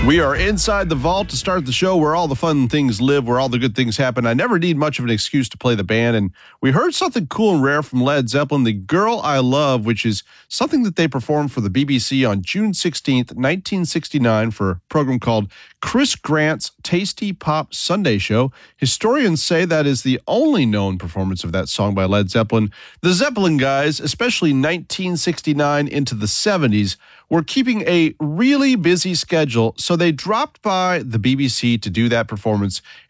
We are inside the vault to start the show where all the fun things live, where all the good things happen. I never need much of an excuse to play the band, and we heard something cool and rare from Led Zeppelin, The Girl I Love, which is something that they performed for the BBC on June 16th, 1969 for a program called Chris Grant's Tasty Pop Sunday Show. Historians say that is the only known performance of that song by Led Zeppelin. The Zeppelin guys, especially 1969 into the 70s, were keeping a really busy schedule, so they dropped by the BBC to do that performance,